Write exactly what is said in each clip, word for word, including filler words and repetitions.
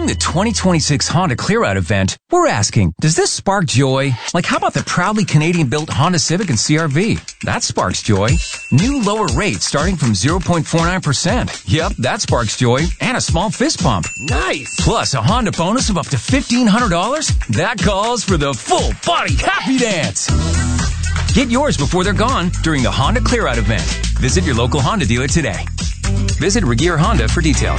During the twenty twenty-six Honda Clear Out event, we're asking, does this spark joy? Like, how about the proudly Canadian-built Honda Civic and C R V? That sparks joy. New lower rates starting from zero point four nine percent. Yep, that sparks joy. And a small fist pump. Nice! Plus a Honda bonus of up to fifteen hundred dollars. That calls for the full-body happy dance. Get yours before they're gone during the Honda Clear Out event. Visit your local Honda dealer today. Visit Regier Honda for details.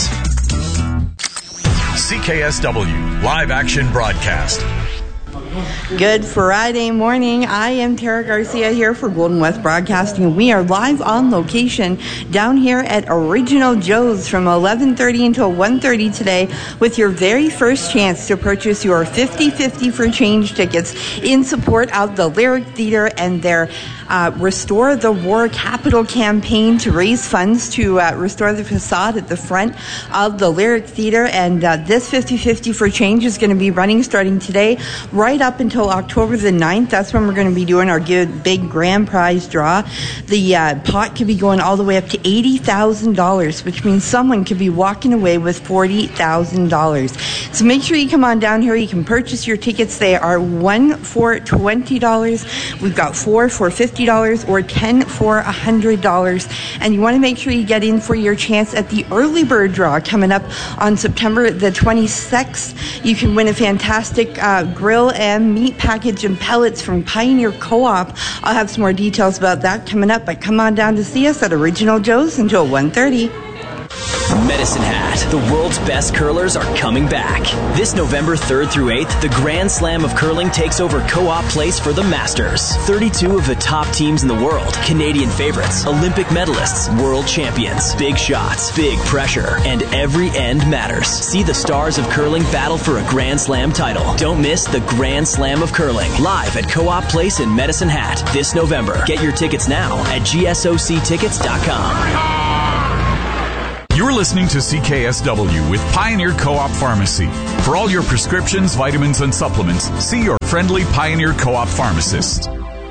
C K S W Live Action Broadcast. Good Friday morning. I am Tara Garcia here for Golden West Broadcasting. We are live on location down here at Original Joe's from eleven thirty until one thirty today with your very first chance to purchase your fifty fifty for change tickets in support of the Lyric Theater and their Uh, Restore the War Capital campaign to raise funds to uh, restore the facade at the front of the Lyric Theater. And uh, this fifty fifty for change is going to be running starting today right up until October the ninth. That's when we're going to be doing our good, big grand prize draw. The uh, pot could be going all the way up to eighty thousand dollars, which means someone could be walking away with forty thousand dollars. So make sure you come on down here. You can purchase your tickets. They are one for twenty dollars. We've got four for fifty dollars or ten for one hundred dollars. And you want to make sure you get in for your chance at the early bird draw coming up on September the twenty-sixth. You can win a fantastic uh, grill and meat package and pellets from Pioneer Co-op. I'll have some more details about that coming up, but come on down to see us at Original Joe's until one thirty. Medicine Hat, the world's best curlers are coming back. This November third through eighth, the Grand Slam of Curling takes over Co-op Place for the Masters. thirty-two of the top teams in the world, Canadian favorites, Olympic medalists, world champions, big shots, big pressure, and every end matters. See the stars of curling battle for a Grand Slam title. Don't miss the Grand Slam of Curling, live at Co-op Place in Medicine Hat this November. Get your tickets now at G S O C tickets dot com. You're listening to C K S W with Pioneer Co-op Pharmacy. For all your prescriptions, vitamins, and supplements, see your friendly Pioneer Co-op pharmacist.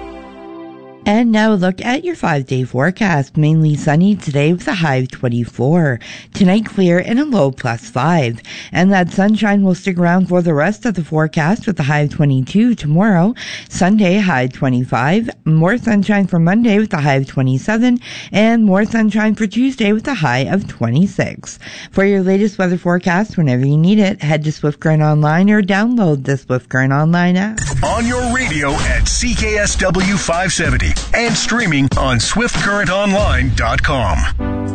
And now look at your five-day forecast. Mainly sunny today with a high of twenty-four. Tonight clear and a low plus five. And that sunshine will stick around for the rest of the forecast with a high of twenty-two tomorrow. Sunday, high twenty-five. More sunshine for Monday with a high of twenty-seven. And more sunshine for Tuesday with a high of twenty-six. For your latest weather forecast, whenever you need it, head to Swift Current Online or download the Swift Current Online app. On your radio at C K S W five seventy and streaming on swift current online dot com.